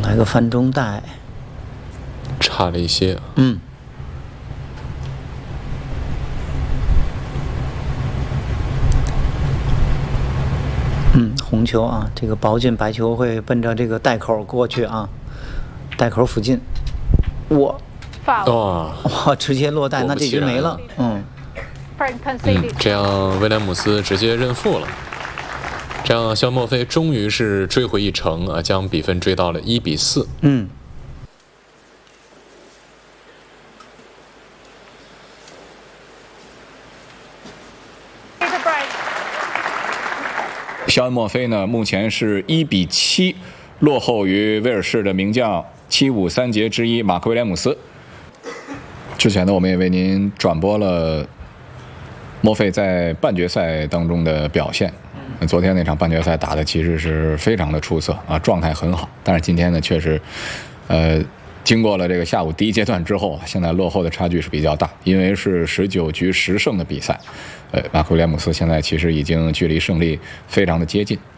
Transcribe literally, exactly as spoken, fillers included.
来个翻中带， 差了一些。 嗯。嗯，红球啊，这个保进白球会奔着这个带口过去啊，带口附近，哇， 哇哇，直接落袋，那这局没了。嗯， 嗯，这样威廉姆斯直接认负了。这样，肖莫菲终于是追回一城啊，将比分追到了一比四。 嗯。 肖恩·莫菲呢，目前是一比七落后于威尔士的名将七五三杰之一马克·威廉姆斯。之前呢，我们也为您转播了莫菲在半决赛当中的表现。昨天那场半决赛打的其实是非常的出色啊，状态很好。但是今天呢，确实，呃，经过了这个下午第一阶段之后，现在落后的差距是比较大，因为是十九局十胜的比赛。呃，马克·威廉姆斯现在其实已经距离胜利非常的接近。